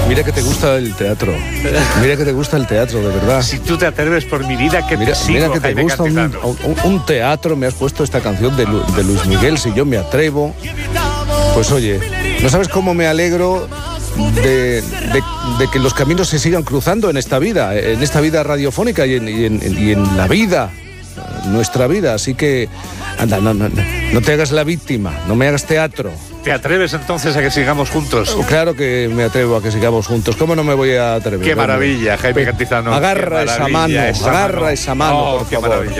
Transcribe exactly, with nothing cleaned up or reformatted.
Mira que te gusta el teatro. Mira que te gusta el teatro, de verdad. Si tú te atreves por mi vida, que Mira, te sigo, mira que te Jaime gusta un, Cantizano. un, un teatro. Me has puesto esta canción de, Lu, de Luis Miguel, Si yo me atrevo. Pues oye, no sabes cómo me alegro de, de, de que los caminos se sigan cruzando en esta vida, en esta vida radiofónica y en, y en, y en la vida, nuestra vida. Así que, anda, no, no, no te hagas la víctima, no me hagas teatro. ¿Te atreves entonces a que sigamos juntos? Oh, claro que me atrevo a que sigamos juntos. ¿Cómo no me voy a atrever? Qué maravilla, Jaime Cantizano. Agarra esa mano, esa agarra mano. esa mano, Oh, por qué favor. maravilla.